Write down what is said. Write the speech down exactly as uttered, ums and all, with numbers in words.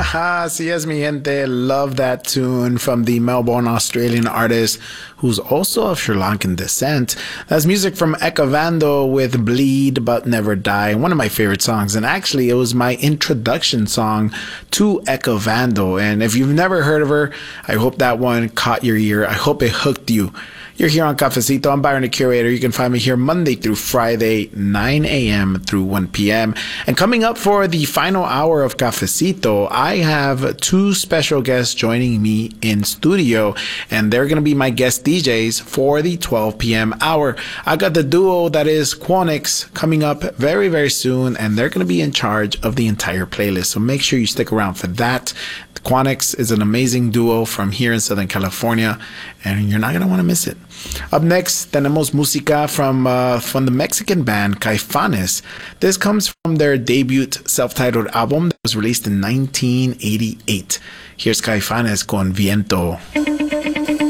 Así es, mi gente. Love that tune from the Melbourne, Australian artist who's also of Sri Lankan descent. That's music from Ekavando with Bleed But Never Die, one of my favorite songs. And actually, it was my introduction song to Ekavando. And if you've never heard of her, I hope that one caught your ear. I hope it hooked you. You're here on Cafecito. I'm Byron the Curator. You can find me here Monday through Friday, nine a.m. through one p.m. And coming up for the final hour of Cafecito, I have two special guests joining me in studio, and they're going to be my guest D Js for the twelve p.m. hour. I got the duo that is Quanix coming up very, very soon, and they're going to be in charge of the entire playlist. So make sure you stick around for that. Quanix is an amazing duo from here in Southern California, and you're not going to want to miss it. Up next, tenemos música from uh, from the Mexican band Caifanes. This comes from their debut self-titled album that was released in nineteen eighty-eight. Here's Caifanes con Viento.